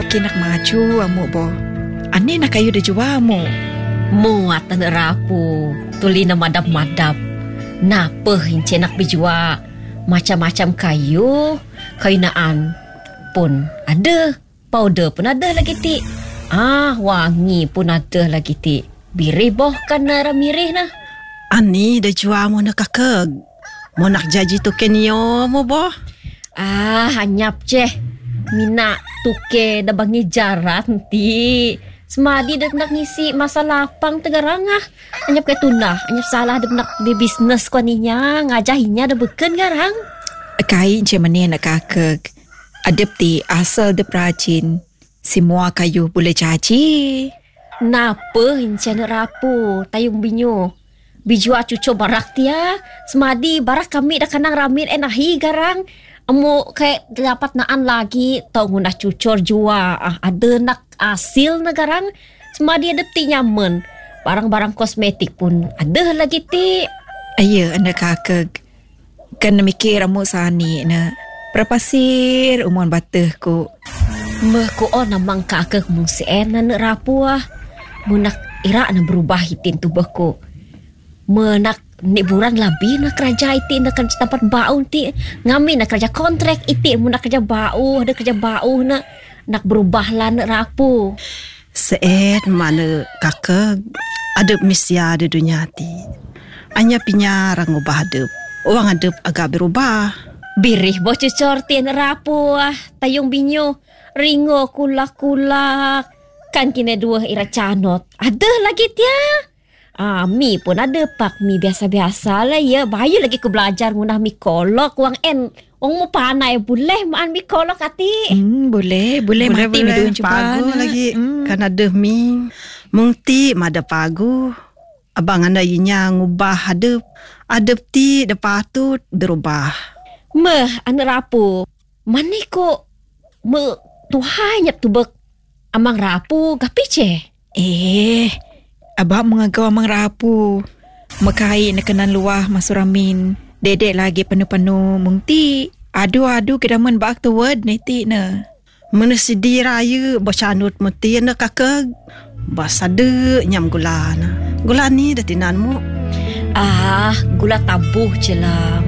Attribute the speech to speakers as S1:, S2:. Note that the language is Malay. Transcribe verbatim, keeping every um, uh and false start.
S1: makin nak maju amu bo. Ane nak kayu dah jual amu.
S2: Muat nak rapu. Tuli na madap-madap. Napa hince nak bijua. Macam-macam kayu. Kayu naan pun ada. Powder pun ada lagi ti. Ah, wangi pun ada lagi ti. Birih boh kan na ramirih na.
S3: Ani dah jual mu nak kakak. Mu nak jaji tu kenyo mu boh.
S2: Ah, hanyap je. Mina tuke dah bangi jaran ti. Semadi dah nak ngisi masa lapang tegarang ah. Hanyap ke tunah. Hanyap salah dah nak di bisnes ko ninya. Ngajahinya dah beken garang.
S1: Kain je mana nak kakak. Adep ti asal de prajin. Semua kayu boleh jaji.
S2: Napa hinca nak rapu. Tayung binyo. Bijua cucu barak dia. Semadi barak kami dah kanang ramir enahi garang. Amu kayak dapat naan lagi tau ngunah cucur jua. Ah, ada nak asil negarang. Semadi ada ti nyaman. Barang-barang kosmetik pun ada lagi ti.
S1: Ayo anak kakak. Kena mikir amu sani na. Perpasir umuan bateh ku.
S2: Meh ko oh namang kakak mung si ena nak rapu ah. Munak ira na berubah hitin tubuh ko. Menak ni buran lebih nak kerja iti nak kerja tempat bau ti ngami nak kerja kontrak iti mu nak kerja bau ada kerja bau nak nak berubah lah nak rapu.
S3: Seet mana kakak ada misya di dunia ti. Anya pinya orang ubah adep. Orang adep agak berubah.
S2: Birih boh cucor ti nak rapu ah. Tayung binyo ringo kulak-kulak. Kan kini dua ira canot. Ada lagi tia. Ah, mi pun ada pak mi biasa-biasa lah ya. Bayu lagi ku belajar ngunah mi kolok wang en. Wang mu panai boleh maan mi kolok ati.
S1: Hmm, boleh, boleh, boleh mati mi duin
S3: pagu lagi. Hmm. Kan ada mi. Mungti mada pagu. Abang anda inya ngubah adep. Adep ti depatut berubah.
S2: Meh anda rapu. Mani ko me Tuhan nyap tu bek amang rapu gapi ce?
S1: Eh, abang mengagau amang rapu. Mekai nak kenan luah masuramin. Dedek lagi penuh-penuh mungti. Adu-adu kedaman bak tu word neti na.
S3: Mana sidi raya bercanut mesti na kakak. Basade nyam gula na. Gula ni dah tinanmu.
S2: Ah, gula tabuh je lah.